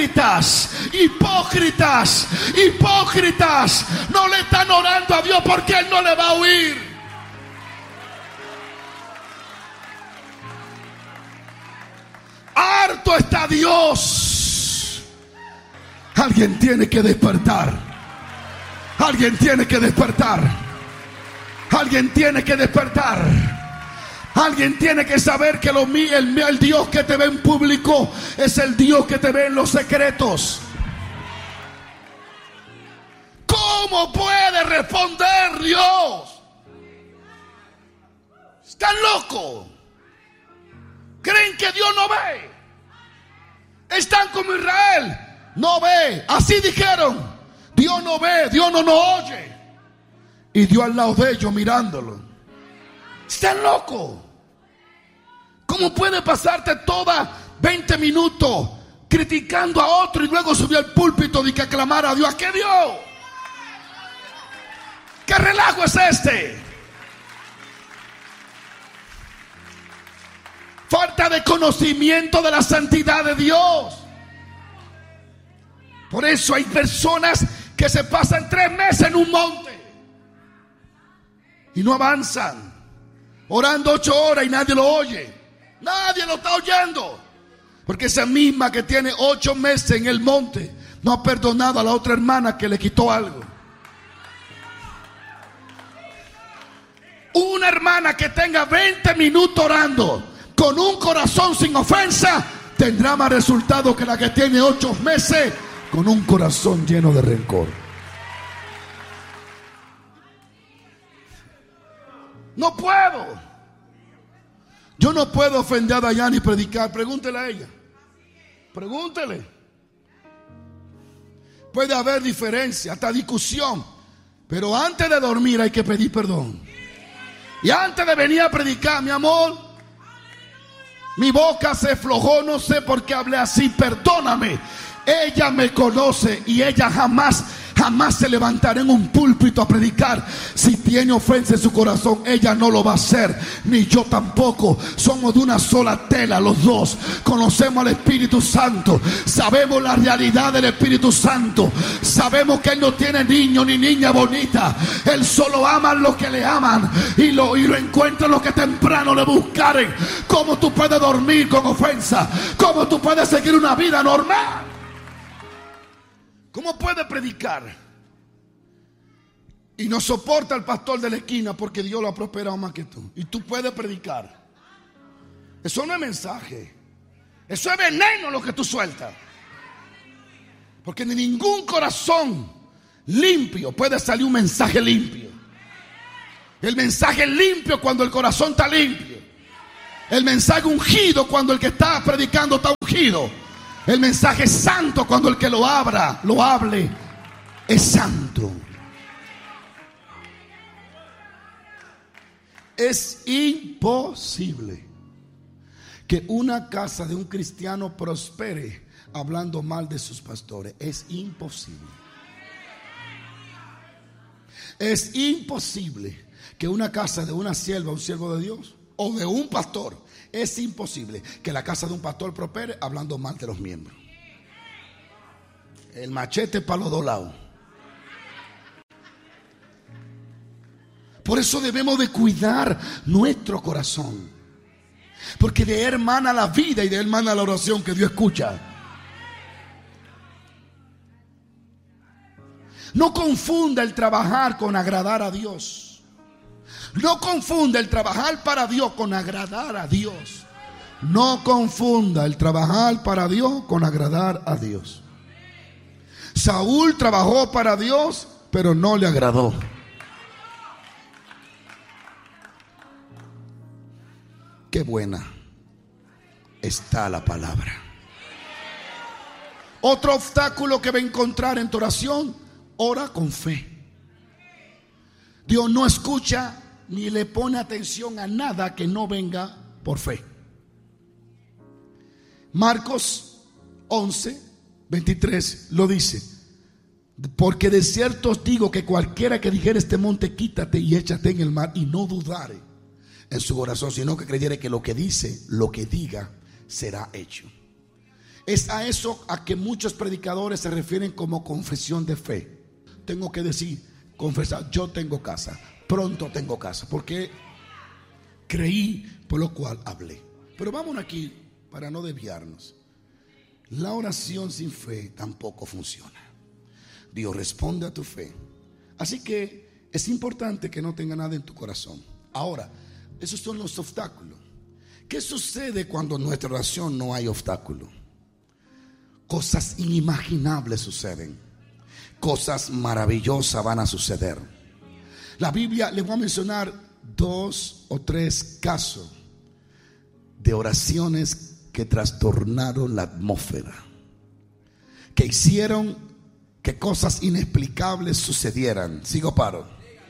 Hipócritas, hipócritas, no le están orando a Dios porque Él no le va a oír. Harto está Dios. Alguien tiene que despertar. Alguien tiene que despertar. Alguien tiene que despertar. Alguien tiene que saber que el Dios que te ve en público es el Dios que te ve en los secretos. ¿Cómo puede responder Dios? ¿Están locos? ¿Creen que Dios no ve? Están como Israel. No ve. Así dijeron. Dios no ve, Dios no nos oye. Y Dios al lado de ellos mirándolo. Están locos. ¿Cómo puede pasarte toda 20 minutos criticando a otro y luego subir al púlpito y que aclamar a Dios? ¿A qué Dios? ¿Qué relajo es este? Falta de conocimiento de la santidad de Dios. Por eso hay personas que se pasan 3 meses en un monte y no avanzan. Orando 8 horas y nadie lo oye. Nadie lo está oyendo. Porque esa misma que tiene 8 meses en el monte no ha perdonado a la otra hermana que le quitó algo. Una hermana que tenga 20 minutos orando con un corazón sin ofensa tendrá más resultado que la que tiene 8 meses con un corazón lleno de rencor. No puedo. Yo no puedo ofender a Dayana y predicar. Pregúntele a ella. Pregúntele. Puede haber diferencia, hasta discusión. Pero antes de dormir hay que pedir perdón. Y antes de venir a predicar, mi amor, mi boca se aflojó, no sé por qué hablé así, perdóname. Ella me conoce y ella jamás se levantará en un púlpito a predicar. Si tiene ofensa en su corazón, ella no lo va a hacer, ni yo tampoco. Somos de una sola tela los dos. Conocemos al Espíritu Santo. Sabemos la realidad del Espíritu Santo. Sabemos que Él no tiene niño ni niña bonita. Él solo ama a los que le aman y lo encuentra a los que temprano le buscaren. ¿Cómo tú puedes dormir con ofensa? ¿Cómo tú puedes seguir una vida normal? ¿Cómo puede predicar y no soporta al pastor de la esquina porque Dios lo ha prosperado más que tú? Y tú puedes predicar. Eso no es mensaje. Eso es veneno lo que tú sueltas. Porque de ningún corazón limpio puede salir un mensaje limpio. El mensaje limpio cuando el corazón está limpio. El mensaje ungido cuando el que está predicando está ungido. El mensaje santo cuando el que lo hable es santo. Es imposible que una casa de un cristiano prospere hablando mal de sus pastores. Es imposible. Es imposible que una casa de una sierva, un siervo de Dios o de un pastor, es imposible que la casa de un pastor prospere hablando mal de los miembros. El machete para los 2 lados. Por eso debemos de cuidar nuestro corazón, porque de él emana la vida y de él emana la oración que Dios escucha. No confunda el trabajar con agradar a Dios. No confunda el trabajar para Dios con agradar a Dios. No confunda el trabajar para Dios con agradar a Dios. Saúl trabajó para Dios, pero no le agradó. Qué buena está la palabra. Otro obstáculo que va a encontrar en tu oración: ora con fe. Dios no escucha ni le pone atención a nada que no venga por fe. Marcos 11:23 lo dice: porque de cierto os digo que cualquiera que dijere este monte, quítate y échate en el mar, y no dudare en su corazón, sino que creyere que lo que dice, lo que diga, será hecho. Es a eso a que muchos predicadores se refieren como confesión de fe. Tengo que decir, confesar, yo tengo casa, pronto tengo casa, porque creí, por lo cual hablé. Pero vámonos aquí para no desviarnos. La oración sin fe tampoco funciona. Dios responde a tu fe. Así que es importante que no tenga nada en tu corazón. Ahora, esos son los obstáculos. ¿Qué sucede cuando en nuestra oración no hay obstáculo? Cosas inimaginables suceden. Cosas maravillosas van a suceder. La Biblia, les voy a mencionar 2 o 3 casos de oraciones que trastornaron la atmósfera, que hicieron que cosas inexplicables sucedieran. Sigo paro.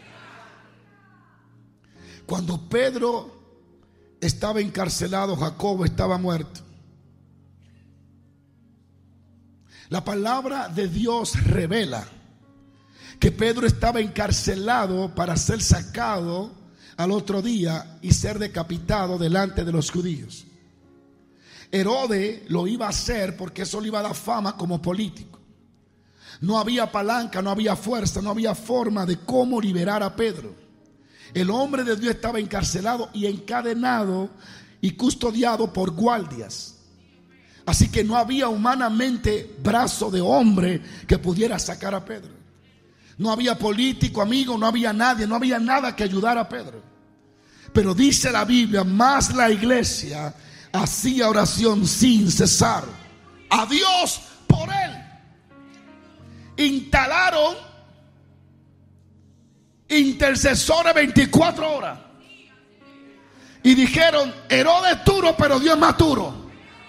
Cuando Pedro estaba encarcelado, Jacobo estaba muerto. La palabra de Dios revela que Pedro estaba encarcelado para ser sacado al otro día y ser decapitado delante de los judíos. Herodes lo iba a hacer porque eso le iba a dar fama como político. No había palanca, no había fuerza, no había forma de cómo liberar a Pedro. El hombre de Dios estaba encarcelado y encadenado y custodiado por guardias. Así que no había humanamente brazo de hombre que pudiera sacar a Pedro. No había político, amigo, no había nadie, no había nada que ayudara a Pedro. Pero dice la Biblia, más la iglesia hacía oración sin cesar a Dios por él. Instalaron intercesores 24 horas y dijeron: Herodes es duro, pero Dios es más duro.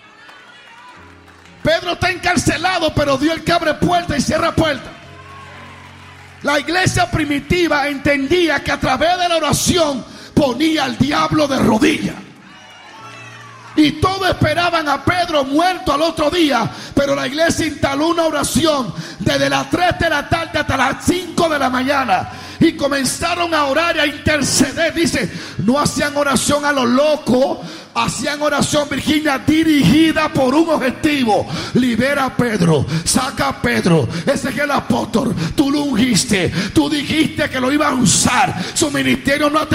Pedro está encarcelado, pero Dios es el que abre puertas y cierra puertas. La iglesia primitiva entendía que a través de la oración ponía al diablo de rodillas. Y todos esperaban a Pedro muerto al otro día, pero la iglesia instaló una oración desde las 3 de la tarde hasta las 5 de la mañana. Y comenzaron a orar y a interceder. Dice, no hacían oración a lo loco, hacían oración, Virginia, dirigida por un objetivo. Libera a Pedro, saca a Pedro. Ese es el apóstol, tú lo ungiste, tú dijiste que lo ibas a usar. Su ministerio no